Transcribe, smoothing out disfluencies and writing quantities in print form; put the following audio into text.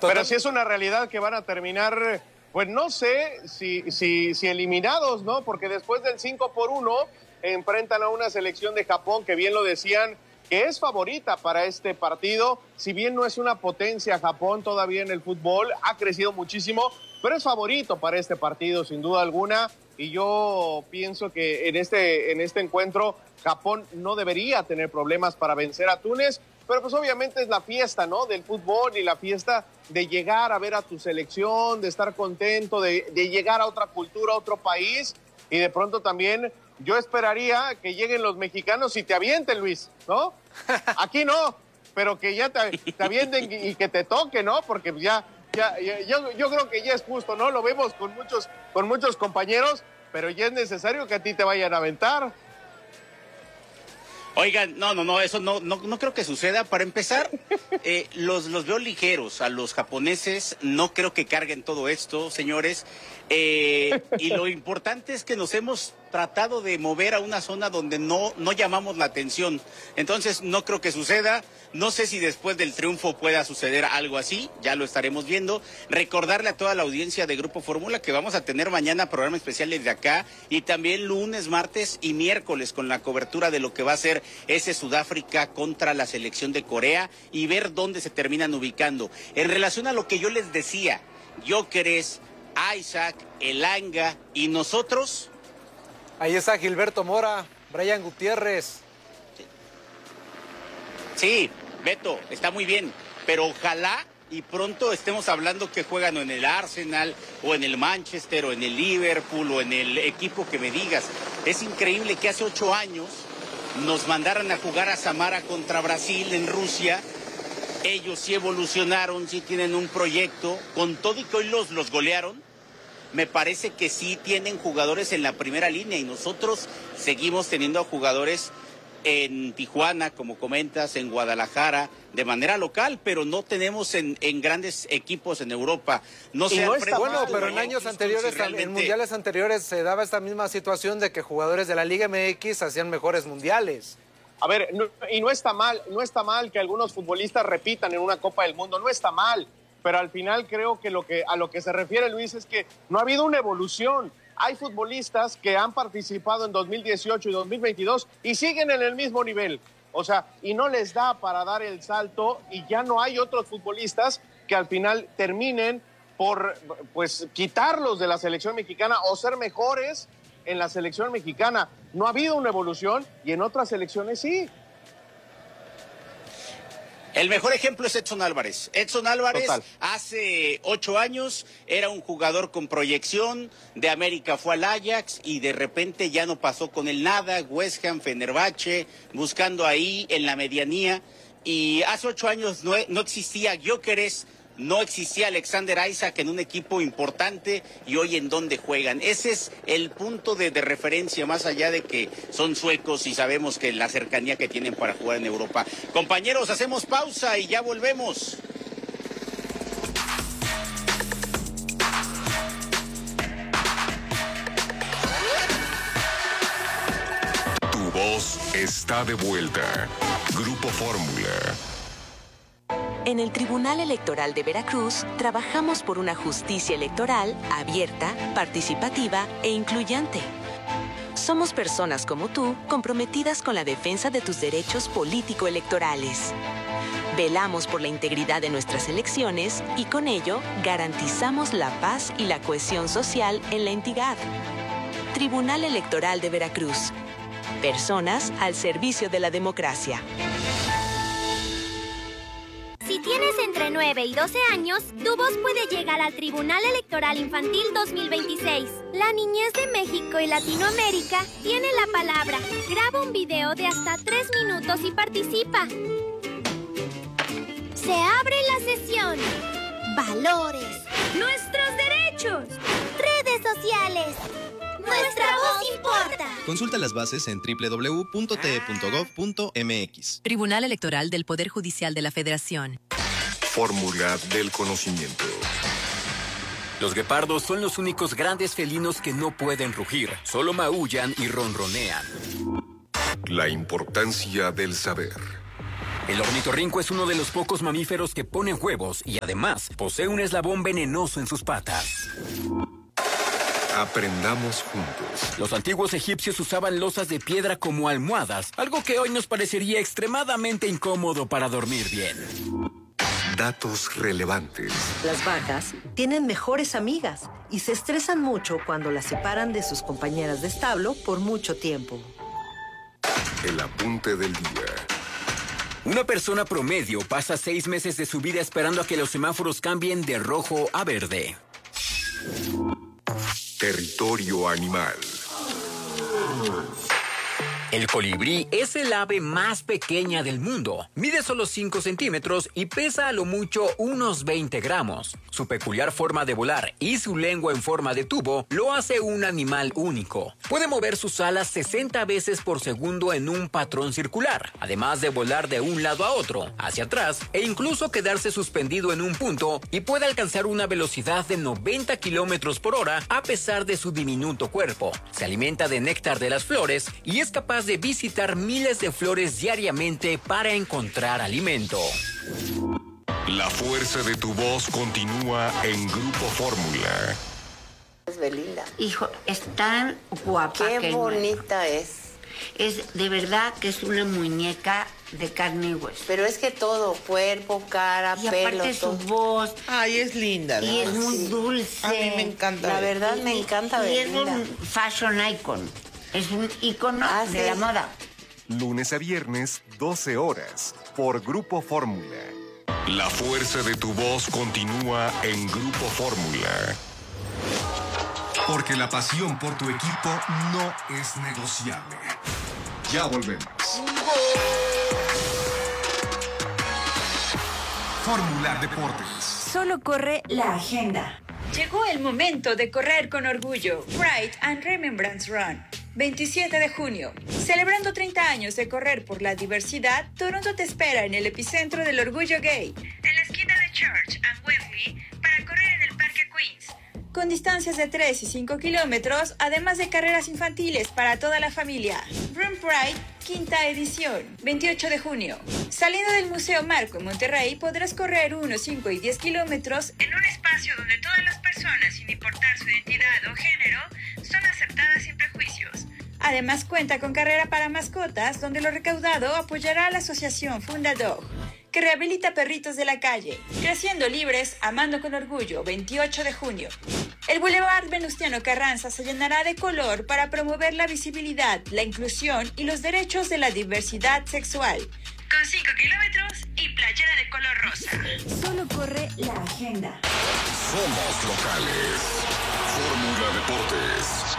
Pero sí es una realidad que van a terminar, pues no sé si eliminados, ¿no? Porque después del 5-1 enfrentan a una selección de Japón que bien lo decían, que es favorita para este partido. Si bien no es una potencia Japón todavía en el fútbol, ha crecido muchísimo, pero es favorito para este partido sin duda alguna. Y yo pienso que en este encuentro Japón no debería tener problemas para vencer a Túnez, pero pues obviamente es la fiesta, ¿no?, del fútbol y la fiesta de llegar a ver a tu selección, de estar contento, de llegar a otra cultura, a otro país, y de pronto también yo esperaría que lleguen los mexicanos y te avienten, Luis, ¿no? Aquí no, pero que ya te avienten y que te toque, ¿no? Porque yo creo que ya es justo, ¿no? Lo vemos con muchos compañeros, pero ya es necesario que a ti te vayan a aventar. Oigan, no, eso no creo que suceda. Para empezar, los veo ligeros a los japoneses, no creo que carguen todo esto, señores. Y lo importante es que nos hemos tratado de mover a una zona donde no llamamos la atención. Entonces, no creo que suceda. No sé si después del triunfo pueda suceder algo así, ya lo estaremos viendo. Recordarle a toda la audiencia de Grupo Fórmula que vamos a tener mañana programa especial desde acá y también lunes, martes y miércoles con la cobertura de lo que va a ser ese Sudáfrica contra la selección de Corea y ver dónde se terminan ubicando. En relación a lo que yo les decía, Gyökeres, Isaac, Elanga y nosotros. Ahí está Gilberto Mora, Brian Gutiérrez. Sí, Beto, está muy bien, pero ojalá y pronto estemos hablando que juegan o en el Arsenal, o en el Manchester, o en el Liverpool, o en el equipo que me digas. Es increíble que hace 8 años nos mandaran a jugar a Samara contra Brasil en Rusia. Ellos sí evolucionaron, sí tienen un proyecto, con todo y que hoy los golearon. Me parece que sí tienen jugadores en la primera línea y nosotros seguimos teniendo jugadores en Tijuana, como comentas, en Guadalajara, de manera local, pero no tenemos en grandes equipos en Europa. No sé, bueno, pero en años anteriores, en mundiales anteriores, se daba esta misma situación de que jugadores de la Liga MX hacían mejores mundiales. A ver, no está mal que algunos futbolistas repitan en una Copa del Mundo, no está mal, pero al final creo que a lo que se refiere Luis es que no ha habido una evolución. Hay futbolistas que han participado en 2018 y 2022 y siguen en el mismo nivel. O sea, y no les da para dar el salto y ya no hay otros futbolistas que al final terminen por, pues, quitarlos de la selección mexicana o ser mejores en la selección mexicana. No ha habido una evolución y en otras selecciones sí. El mejor ejemplo es Edson Álvarez. Edson Álvarez, total, hace 8 años era un jugador con proyección, de América fue al Ajax y de repente ya no pasó con él nada, West Ham, Fenerbahce, buscando ahí en la medianía. Y hace 8 años no existía Gyökeres, no existía Alexander Isaac en un equipo importante y hoy en dónde juegan. Ese es el punto de referencia, más allá de que son suecos y sabemos que la cercanía que tienen para jugar en Europa. Compañeros, hacemos pausa y ya volvemos. Tu voz está de vuelta. Grupo Fórmula. En el Tribunal Electoral de Veracruz trabajamos por una justicia electoral abierta, participativa e incluyente. Somos personas como tú comprometidas con la defensa de tus derechos político-electorales. Velamos por la integridad de nuestras elecciones y con ello garantizamos la paz y la cohesión social en la entidad. Tribunal Electoral de Veracruz. Personas al servicio de la democracia. Si tienes entre 9 y 12 años, tu voz puede llegar al Tribunal Electoral Infantil 2026. La niñez de México y Latinoamérica tiene la palabra. Graba un video de hasta 3 minutos y participa. Se abre la sesión. Valores. Nuestros derechos. Redes sociales. Nuestra voz importa. Consulta las bases en www.te.gov.mx. Tribunal Electoral del Poder Judicial de la Federación. Fórmula del conocimiento. Los guepardos son los únicos grandes felinos que no pueden rugir, solo maullan y ronronean. La importancia del saber. El ornitorrinco es uno de los pocos mamíferos que ponen huevos y además posee un eslabón venenoso en sus patas. Aprendamos juntos. Los antiguos egipcios usaban losas de piedra como almohadas, algo que hoy nos parecería extremadamente incómodo para dormir bien. Datos relevantes. Las vacas tienen mejores amigas y se estresan mucho cuando las separan de sus compañeras de establo por mucho tiempo. El apunte del día. Una persona promedio pasa 6 meses de su vida esperando a que los semáforos cambien de rojo a verde. Territorio animal. El colibrí es el ave más pequeña del mundo. Mide solo 5 centímetros y pesa a lo mucho unos 20 gramos. Su peculiar forma de volar y su lengua en forma de tubo lo hace un animal único. Puede mover sus alas 60 veces por segundo en un patrón circular, además de volar de un lado a otro, hacia atrás e incluso quedarse suspendido en un punto, y puede alcanzar una velocidad de 90 kilómetros por hora a pesar de su diminuto cuerpo. Se alimenta de néctar de las flores y es capaz de visitar miles de flores diariamente para encontrar alimento. La fuerza de tu voz continúa en Grupo Fórmula. Es Belinda. Hijo, es tan guapa. Qué bonita es. Es de verdad que es una muñeca de carne y hueso. Pero es que todo, cuerpo, cara, y pelo, aparte todo. Su voz. Ay, es linda. Y es muy dulce. A mí me encanta. La verdad me encanta Belinda. Y es un fashion icon. Es un ícono de la moda. Lunes a viernes, 12 horas, por Grupo Fórmula. La fuerza de tu voz continúa en Grupo Fórmula. Porque la pasión por tu equipo no es negociable. Ya volvemos. Fórmula Deportes. Solo corre la agenda. Llegó el momento de correr con orgullo. Pride and Remembrance Run. 27 de junio. Celebrando 30 años de correr por la diversidad, Toronto te espera en el epicentro del orgullo gay, en la esquina de Church and Wembley, para correr en el Parque Queens. Con distancias de 3 y 5 kilómetros, además de carreras infantiles para toda la familia. Run Pride, quinta edición, 28 de junio. Saliendo del Museo Marco en Monterrey, podrás correr 1, 5 y 10 kilómetros en un espacio donde todas las personas, sin importar su identidad o género, son aceptadas sin prejuicios. Además cuenta con carrera para mascotas, donde lo recaudado apoyará a la asociación Fundadog, que rehabilita perritos de la calle. Creciendo libres, amando con orgullo, 28 de junio. El Boulevard Venustiano Carranza se llenará de color para promover la visibilidad, la inclusión y los derechos de la diversidad sexual. Con 5 kilómetros y playera de color rosa. Solo corre la agenda. Somos locales. Fórmula Deportes.